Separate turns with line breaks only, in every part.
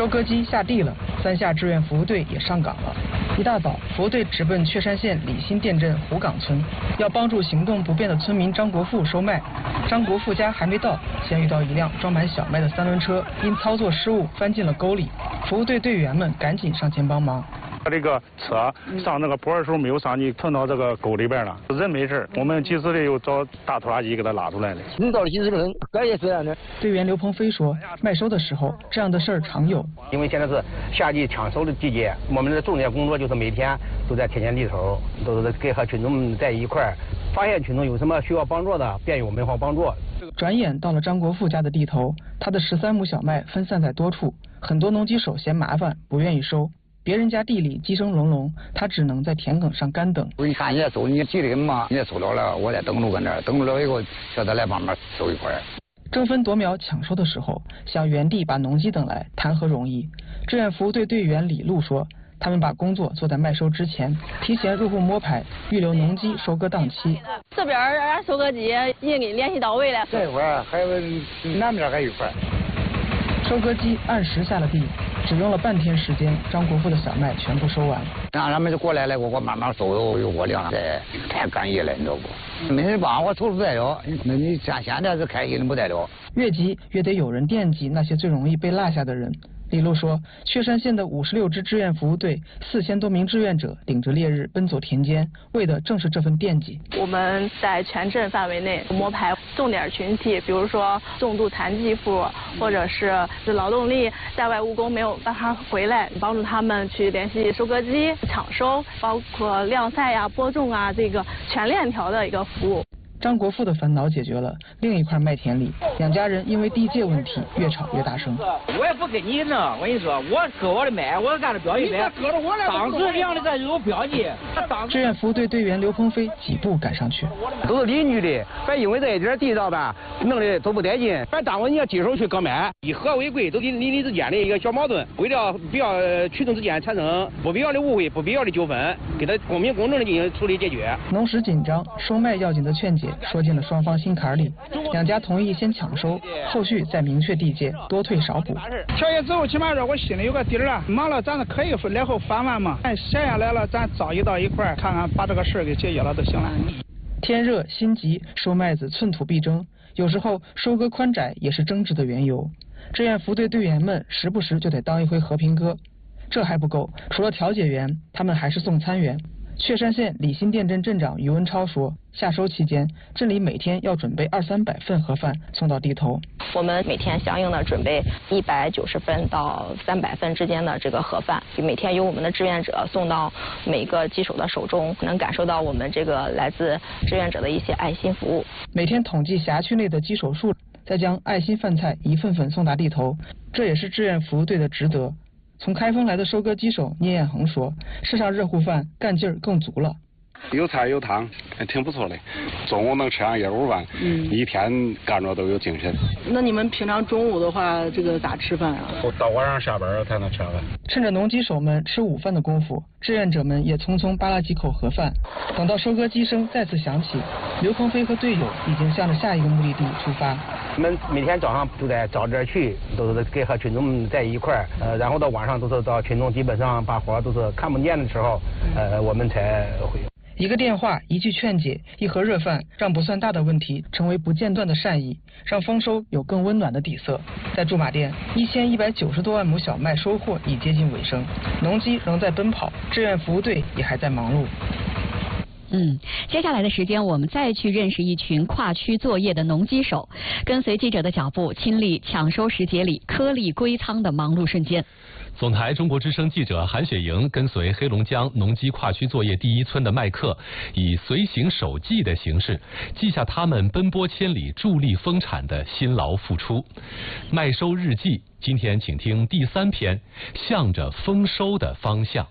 收割机下地了，3下志愿服务队也上岗了。一大早，服务队直奔雀山县李新店镇湖岗村，要帮助行动不便的村民张国富收麦。张国富家还没到，先遇到一辆装满小麦的3轮车，因操作失误翻进了沟里。服务队队员们赶紧上前帮忙。
这个车上那个坡的时候没有上去，吞到这个沟里边了。人没事，我们及时的又找大拖拉机给他拉出来了。
遇到了及时的人，该也是这样的。
队员刘鹏飞说，麦收的时候这样的事儿常有，
因为现在是夏季抢收的季节，我们的重点工作就是每天都在田间地头，都是跟和群众们在一块儿，发现群众有什么需要帮助的，便于我们方帮助。
转眼到了张国富家的地头，他的13亩小麦分散在多处，很多农机手嫌麻烦，不愿意收。别人家地里鸡声隆隆，他只能在田埂上干等。
你看人家收，你急的很嘛，人家收了了，我再等着搁那儿，等着了以后叫他来帮忙收一块。
争分夺秒抢收的时候，想原地把农机等来，谈何容易？志愿服务队队员李璐说，他们把工作做在麦收之前，提前入户摸排，预留农机收割档期。
这边收割机已经给联系到位了，
这块儿还有南边还有一块。
收割机按时下了地，只用了半天时间，张国富的小麦全部收完。
让他们就过来了，我慢慢收，有我量，太干预了，你知道不？没人帮我收不得了，那你像现在是开心的不得了。
越急越得有人惦记那些最容易被落下的人。李璐说，雀山县的56支志愿服务队，4000多名志愿者顶着烈日奔走田间，为的正是这份惦记。
我们在全镇范围内摸排重点群体，比如说重度残疾户，或者是劳动力在外务工没有办法回来，帮助他们去联系收割机抢收，包括晾晒呀、播种啊，这个全链条的一个服务。
张国富的烦恼解决了，另一块麦田里，两家人因为地界问题越吵越大声。
我也不跟你呢，我跟你说，我割我的麦，我干着标记麦，当时量的这有标记。
志愿服务队队员刘鹏飞几步赶上去，
都是邻居的，别因为这一点地道吧，弄的都不带劲，别耽误人家亲手去割麦。以和为贵，都邻里之间的一个小矛盾，为了不要群众之间产生不必要的误会、不必要的纠纷，给他公平公正的进行处理解决。
农时紧张，收麦要紧的劝解说进了双方心坎里，两家同意先抢收，后续再明确地界，多退少补。
调解之后，起码说我心里有个底儿了，忙了咱可以来后翻完嘛。闲下来了，咱早一到一块儿，看看把这个事儿给解决了就行了。
天热心急，收麦子寸土必争，有时候收割宽窄也是争执的缘由。志愿服队队员们时不时就得当一回和平鸽。这还不够，除了调解员，他们还是送餐员。雀山县李新店镇镇长于文超说，夏收期间，镇里每天要准备200-300份盒饭送到地头。
我们每天相应的准备190份到300份之间的这个盒饭，每天由我们的志愿者送到每个机手的手中，能感受到我们这个来自志愿者的一些爱心服务。
每天统计辖区内的机手数，再将爱心饭菜一份份送达地头，这也是志愿服务队的职责。从开封来的收割机手聂彦恒说，吃上热乎饭，干劲儿更足了。
有菜有汤，挺不错的。中午能吃上1碗饭，一天干着都有精神。
那你们平常中午的话，这个咋吃饭啊？
到晚上下班才能吃饭。
趁着农机手们吃午饭的功夫，志愿者们也匆匆扒拉几口盒饭。等到收割机声再次响起，刘鹏飞和队友已经向着下一个目的地出发。
我们每天早上都在找点去，都是跟和群众们在一块儿，然后到晚上都是到群众基本上把活都是看不见的时候，我们才会。
一个电话，一句劝解，一盒热饭，让不算大的问题成为不间断的善意，让丰收有更温暖的底色。在驻马店，1190多万亩小麦收获已接近尾声，农机仍在奔跑，志愿服务队也还在忙碌。
接下来的时间，我们再去认识一群跨区作业的农机手，跟随记者的脚步，亲历抢收时节里颗粒归仓的忙碌瞬间。
总台中国之声记者韩雪莹跟随黑龙江农机跨区作业第1村的麦客，以随行手记的形式，记下他们奔波千里、助力丰产的辛劳付出。麦收日记，今天请听第3篇，向着丰收的方向。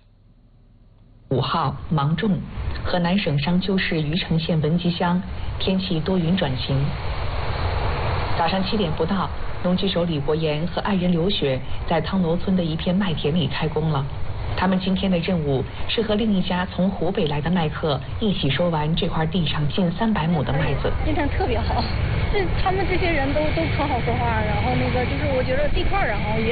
5号芒种，河南省商丘市虞城县文集乡，天气多云转晴。早上7点不到，农机手李国岩和爱人刘雪在汤楼村的一片麦田里开工了。他们今天的任务是和另一家从湖北来的麦客一起收完这块地上近300亩的麦子。
今天特别好，他们这些人都可好说话，然后就是我觉得地块然后也